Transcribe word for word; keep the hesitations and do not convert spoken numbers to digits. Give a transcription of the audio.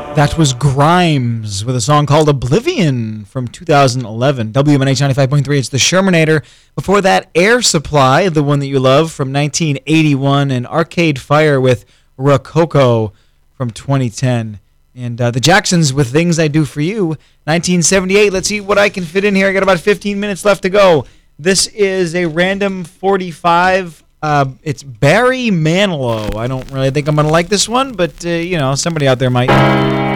That was Grimes with a song called Oblivion from two thousand eleven. W M N H ninety-five point three, it's the Shermanator. Before that, Air Supply, the one that you love, from nineteen eighty-one, and Arcade Fire with Rococo from twenty ten. And uh, the Jacksons with Things I Do For You, nineteen seventy-eight. Let's see what I can fit in here. I got about fifteen minutes left to go. This is a random forty-five. Uh, it's Barry Manilow. I don't really think I'm going to like this one, but, uh, you know, somebody out there might.